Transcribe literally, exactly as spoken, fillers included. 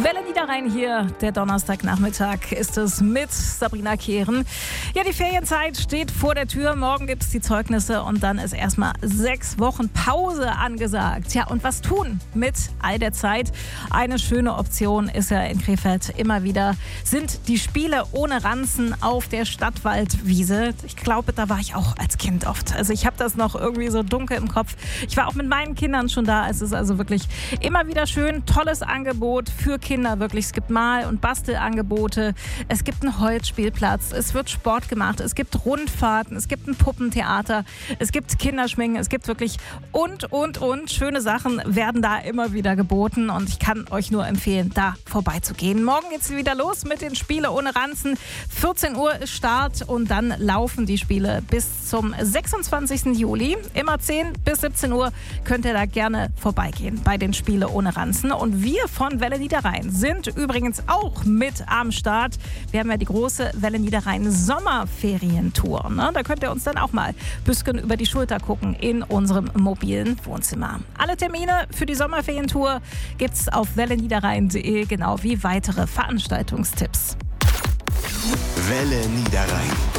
Welle Niederrhein hier, der Donnerstagnachmittag ist es mit Sabrina Kehren. Ja, die Ferienzeit steht vor der Tür, morgen gibt es die Zeugnisse und dann ist erstmal sechs Wochen Pause angesagt. Ja, und was tun mit all der Zeit? Eine schöne Option ist ja in Krefeld immer wieder, sind die Spiele ohne Ranzen auf der Stadtwaldwiese. Ich glaube, da war ich auch als Kind oft. Also ich habe das noch irgendwie so dunkel im Kopf. Ich war auch mit meinen Kindern schon da. Es ist also wirklich immer wieder schön, tolles Angebot für Kinder, wirklich. Es gibt Mal- und Bastelangebote, es gibt einen Holzspielplatz, es wird Sport gemacht, es gibt Rundfahrten, es gibt ein Puppentheater, es gibt Kinderschminken, es gibt wirklich und, und, und schöne Sachen werden da immer wieder geboten und ich kann euch nur empfehlen, da vorbeizugehen. Morgen geht's wieder los mit den Spielen ohne Ranzen. vierzehn Uhr ist Start und dann laufen die Spiele bis zum sechsundzwanzigsten Juli. Immer zehn bis siebzehn Uhr könnt ihr da gerne vorbeigehen bei den Spiele ohne Ranzen. Und wir von Welle Niederrhein sind übrigens auch mit am Start. Wir haben ja die große Welle Niederrhein Sommerferientour. Ne? Da könnt ihr uns dann auch mal ein bisschen über die Schulter gucken in unserem mobilen Wohnzimmer. Alle Termine für die Sommerferientour gibt's auf welle niederrhein punkt de, genau wie weitere Veranstaltungstipps. Welle Niederrhein.